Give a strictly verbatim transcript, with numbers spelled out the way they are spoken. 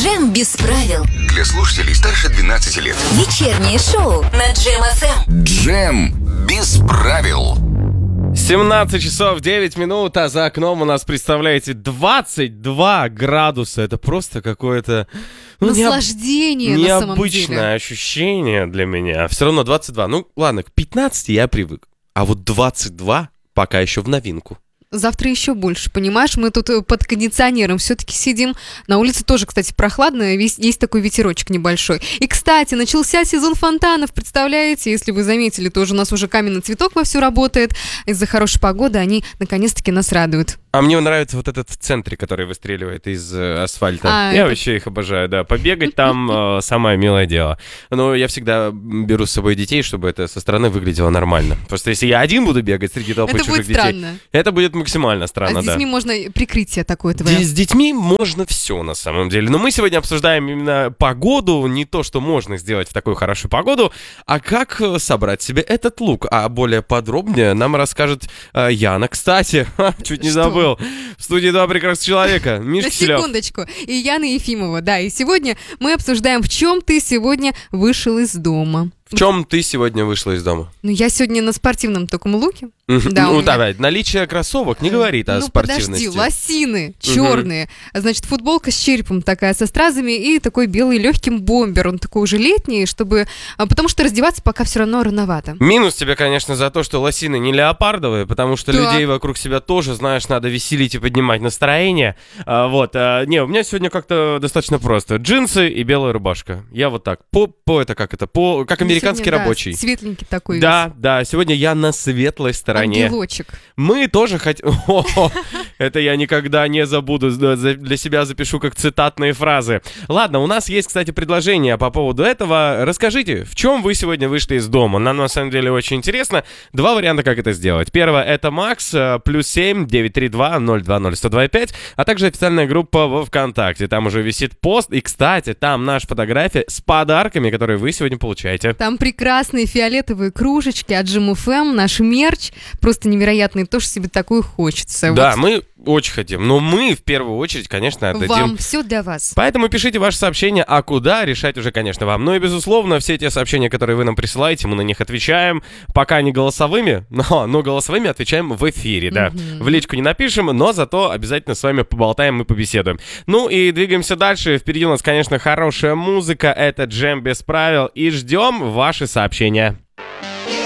Джем без правил. Для слушателей старше двенадцати лет. Вечернее шоу на Джем эф эм. Джем без правил. семнадцать часов девять минут, а за окном у нас, представляете, двадцать два градуса. Это просто какое-то... Ну, наслаждение, необ... на самом деле. Необычное ощущение для меня. Все равно двадцать два. Ну, ладно, к пятнадцати я привык. А вот двадцать два пока еще в новинку. Завтра еще больше, понимаешь? Мы тут под кондиционером все-таки сидим. На улице тоже, кстати, прохладно, есть такой ветерочек небольшой. И, кстати, начался сезон фонтанов, представляете? Если вы заметили, тоже у нас уже каменный цветок вовсю работает. Из-за хорошей погоды они наконец-таки нас радуют. А мне нравится вот этот в центре, который выстреливает из э, асфальта. А, я это... вообще их обожаю, да. Побегать там э, самое милое дело. Но я всегда беру с собой детей, чтобы это со стороны выглядело нормально. Просто если я один буду бегать среди толпы чужих детей, странно. Это будет максимально странно, а с детьми да. можно прикрытие такое твое. С детьми можно все на самом деле. Но мы сегодня обсуждаем именно погоду, не то, что можно сделать в такую хорошую погоду, а как собрать себе этот лук. А более подробнее нам расскажет э, Яна. Кстати, чуть не забыл. В студии два прекрасных человека. Миша На Киселев. секундочку. И Яна Ефимова. Да, и сегодня мы обсуждаем, в чем ты сегодня вышел из дома. В чем ты сегодня вышла из дома? Ну, я сегодня на спортивном таком луке. Mm-hmm. Да, ну, меня... давай, наличие кроссовок не говорит о ну, спортивности. Ну, подожди, лосины черные. Mm-hmm. Значит, футболка с черепом такая, со стразами и такой белый легким бомбер. Он такой уже летний, чтобы... Потому что раздеваться пока все равно рановато. Минус тебе, конечно, за то, что лосины не леопардовые, потому что да. людей вокруг себя тоже, знаешь, надо веселить и поднимать настроение. А, вот. А, не, у меня сегодня как-то достаточно просто. Джинсы и белая рубашка. Я вот так. По, по это как это? По, как американский сегодня, рабочий. Да, светленький такой. Да, весь. да. Сегодня я на светлой стороне. Ангелочек. Мы тоже хотим... Это я никогда не забуду. Для себя запишу как цитатные фразы. Ладно, у нас есть, кстати, предложение по поводу этого. Расскажите, в чем вы сегодня вышли из дома? Нам, на самом деле, очень интересно. Два варианта, как это сделать. Первое, это Макс, плюс семь девятьсот тридцать два ноль два ноль сто двадцать пять, а также официальная группа во ВКонтакте. Там уже висит пост. И, кстати, там наша фотография с подарками, которые вы сегодня получаете. Там прекрасные фиолетовые кружечки от Джем эф эм, наш мерч. Просто невероятный, тоже себе такую хочется. Да, вот. мы очень хотим. Но мы в первую очередь, конечно, отдадим. Вам все для вас. Поэтому пишите ваши сообщения, а куда, решать уже, конечно, вам. Ну и, безусловно, все те сообщения, которые вы нам присылаете, мы на них отвечаем. Пока не голосовыми, но, но голосовыми отвечаем в эфире, да. Mm-hmm. В личку не напишем, но зато обязательно с вами поболтаем и побеседуем. Ну и двигаемся дальше. Впереди у нас, конечно, хорошая музыка. Это Джем без правил. И ждем ваши сообщения.